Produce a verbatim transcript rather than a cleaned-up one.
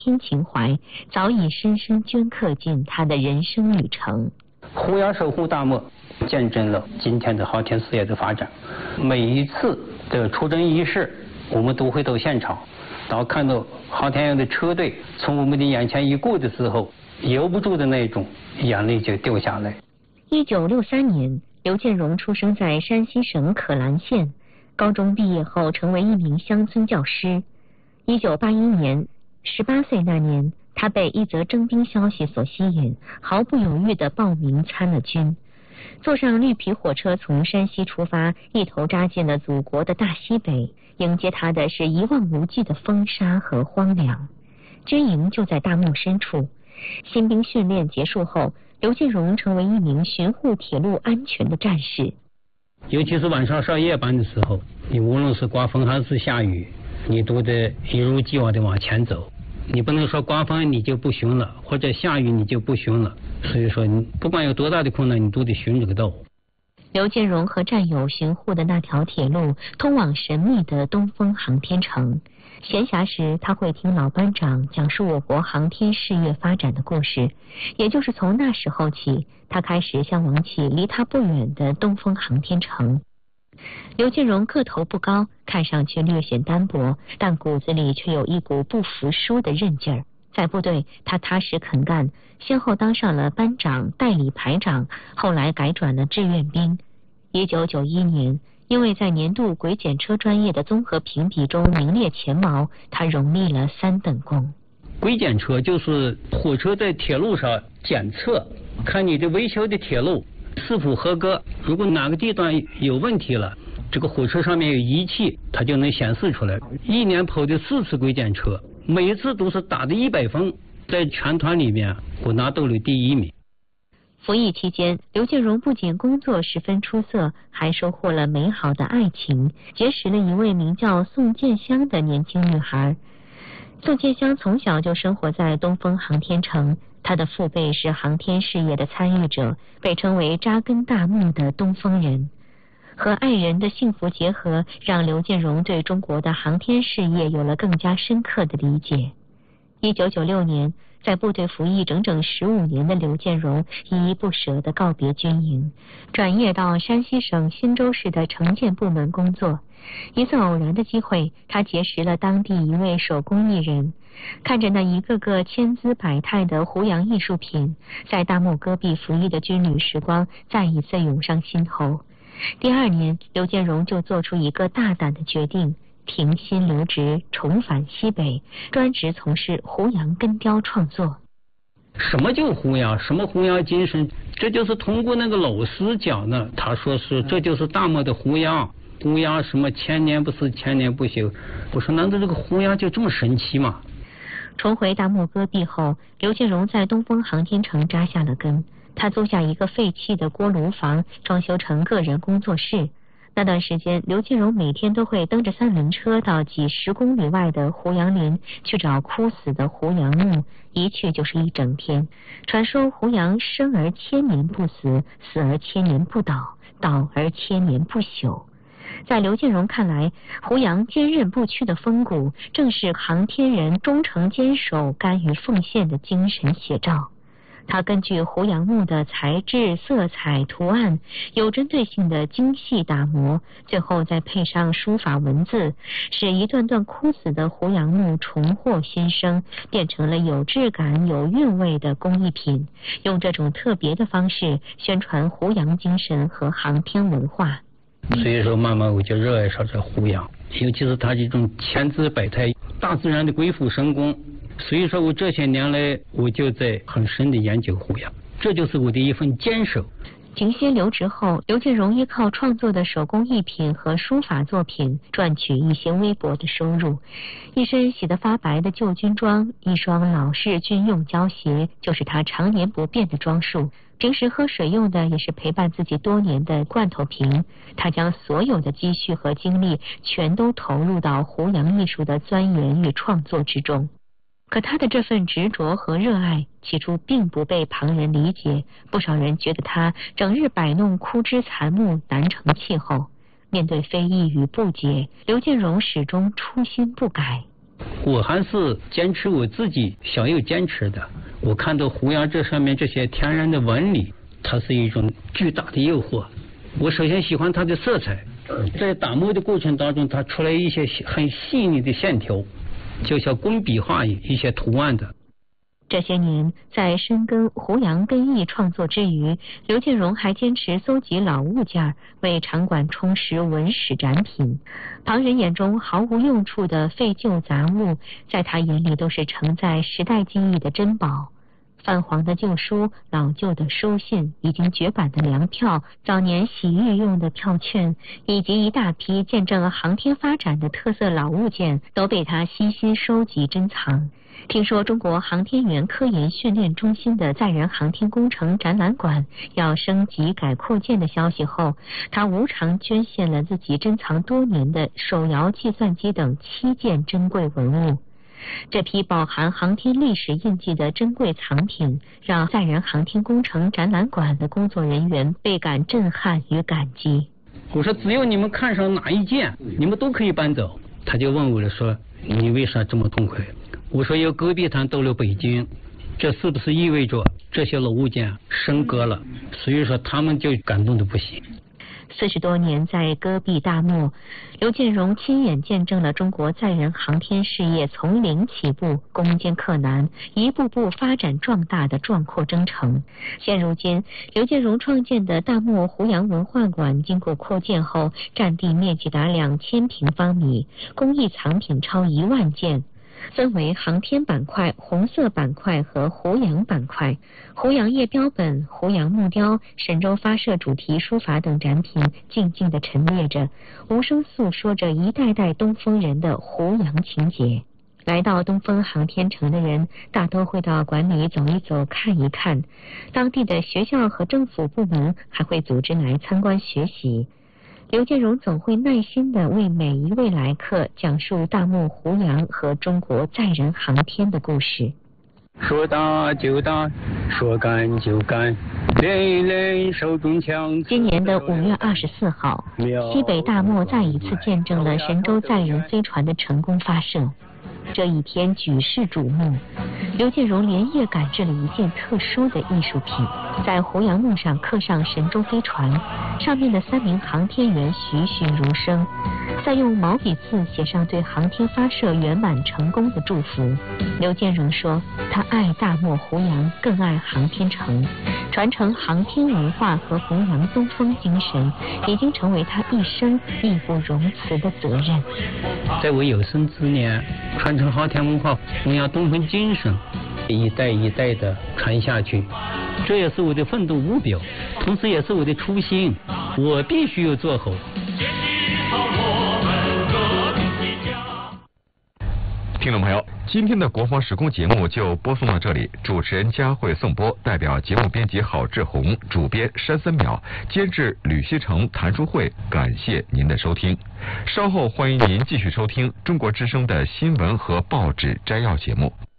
天情怀早已深深镌刻进他的人生旅程。 胡杨守护大漠，见证了今天的航天事业的发展。每一次的出征仪式，我们都会到现场，当看到航天员的车队从我们的眼前一过的时候，由不住的那种眼泪就掉下来。 一九六三年，刘建荣出生在山西省可兰县，高中毕业后成为一名乡村教师。一九八一年，十八岁那年，他被一则征兵消息所吸引，毫不犹豫地报名参了军。坐上绿皮火车从山西出发，一头扎进了祖国的大西北，迎接他的是一望无际的风沙和荒凉。军营就在大漠深处。新兵训练结束后，刘建荣成为一名巡护铁路安全的战士。 尤其是晚上上夜班的时候，你无论是刮风还是下雨，你都得一如既往的往前走。你不能说刮风你就不巡了，或者下雨你就不巡了。所以说，你不管有多大的困难，你都得巡这个道。 刘建荣和战友巡护的那条铁路通往神秘的东风航天城。闲暇时，他会听老班长讲述我国航天事业发展的故事。也就是从那时候起，他开始向往起离他不远的东风航天城。刘建荣个头不高，看上去略显单薄，但骨子里却有一股不服输的韧劲儿。在部队，他踏实肯干，先后当上了班长、代理排长，后来改转了志愿兵。一九九一年，因为在年度轨检车专业的综合评比中名列前茅，他荣立了三等功。 轨检车就是火车在铁路上检测，看你的维修的铁路是否合格。如果哪个地段有问题了，这个火车上面有仪器，它就能显示出来。一年跑的四次轨检车，每一次都是打的一百分，在全团里面我拿到了第一名。 服役期间，刘建荣不仅工作十分出色，还收获了美好的爱情，结识了一位名叫宋建香的年轻女孩。宋建香从小就生活在东风航天城，她的父辈是航天事业的参与者，被称为扎根大漠的东风人。和爱人的幸福结合，让刘建荣对中国的航天事业有了更加深刻的理解。一九九六年，在部队服役整整十五年的刘建荣依依不舍地告别军营，转业到山西省忻州市的城建部门工作。一次偶然的机会，他结识了当地一位手工艺人，看着那一个个千姿百态的胡杨艺术品，在大漠戈壁服役的军旅时光再一次涌上心头。第二年，刘建荣就做出一个大胆的决定，停薪留职，重返西北，专职从事胡杨根雕创作。 什么叫胡杨？什么胡杨精神？这就是通过那个老师讲的，他说是这就是大漠的胡杨，胡杨什么千年不死，千年不朽。我说难道这个胡杨就这么神奇吗？ 重回大漠戈壁后，刘建荣在东风航天城扎下了根。他租下一个废弃的锅炉房，装修成个人工作室。那段时间，刘建荣每天都会蹬着三轮车到几十公里外的胡杨林去找枯死的胡杨木，一去就是一整天。传说胡杨生而千年不死，死而千年不倒，倒而千年不朽。在刘建荣看来，胡杨坚韧不屈的风骨，正是航天人忠诚坚守、甘于奉献的精神写照。他根据胡杨木的材质、色彩、图案，有针对性的精细打磨，最后再配上书法文字，使一段段枯死的胡杨木重获新生，变成了有质感、有韵味的工艺品。用这种特别的方式宣传胡杨精神和航天文化。 所以说，慢慢我就热爱上这胡杨，尤其是他这种千姿百态、大自然的鬼斧神工。所以说我这些年来，我就在很深的研究胡杨，这就是我的一份坚守。 停薪留职后，刘建荣依靠创作的手工艺品和书法作品赚取一些微薄的收入。一身洗得发白的旧军装，一双老式军用胶鞋，就是他常年不变的装束。平时喝水用的也是陪伴自己多年的罐头瓶。他将所有的积蓄和精力全都投入到胡杨艺术的钻研与创作之中。可他的这份执着和热爱，起初并不被旁人理解，不少人觉得他整日摆弄枯枝残木，难成气候。面对非议与不解，刘建荣始终初心不改。 我还是坚持我自己想要坚持的。我看到胡杨这上面这些天然的纹理，它是一种巨大的诱惑。我首先喜欢它的色彩，在打磨的过程当中，它出来一些很细腻的线条，就像工笔画一些图案的。 这些年，在深耕胡杨根艺创作之余，刘建荣还坚持搜集老物件，为场馆充实文史展品。旁人眼中毫无用处的废旧杂物，在他眼里都是承载时代记忆的珍宝。泛黄的旧书、老旧的书信、已经绝版的粮票、早年洗浴用的票券，以及一大批见证航天发展的特色老物件，都被他悉心收集珍藏。听说中国航天员科研训练中心的载人航天工程展览馆要升级改扩建的消息后，他无偿捐献了自己珍藏多年的手摇计算机等七件珍贵文物。这批饱含航天历史印记的珍贵藏品，让载人航天工程展览馆的工作人员倍感震撼与感激。 我说只要你们看上哪一件，你们都可以搬走。他就问我了，说你为啥这么痛快？我说有戈壁滩到了北京，这是不是意味着这些老物件升格了？所以说他们就感动的不行。 四十多年在戈壁大漠，刘建荣亲眼见证了中国载人航天事业从零起步、攻坚克难，一步步发展壮大的壮阔征程。现如今，刘建荣创建的大漠胡杨文化馆经过扩建后，占地面积达两千平方米，工艺藏品超一万件。分为航天板块、红色板块和胡杨板块。胡杨叶标本、胡杨木雕、神舟发射主题书法等展品静静地陈列着，无声诉说着一代代东风人的胡杨情结。来到东风航天城的人，大都会到馆里走一走、看一看。当地的学校和政府部门还会组织来参观学习。刘建荣总会耐心地为每一位来客讲述大漠胡杨和中国载人航天的故事。 说打就打，说干就干，练一练手中枪。 今年的五月二十四号，西北大漠再一次见证了神舟载人飞船的成功发射。这一天举世瞩目，刘建荣连夜赶制了一件特殊的艺术品，在胡杨木上刻上神舟飞船，上面的三名航天员栩栩如生，再用毛笔字写上对航天发射圆满成功的祝福。刘建荣说，他爱大漠胡杨，更爱航天城，传承航天文化和弘扬东风精神，已经成为他一生义不容辞的责任。 在我有生之年，传承航天文化，弘扬东风精神，一代一代的传下去，这也是我的奋斗目标，同时也是我的初心，我必须要做好。 听众朋友，今天的国防时空节目就播送到这里，主持人佳慧、宋波，代表节目编辑郝志红，主编山森淼，监制吕锡成、谭淑慧，感谢您的收听。稍后欢迎您继续收听中国之声的新闻和报纸摘要节目。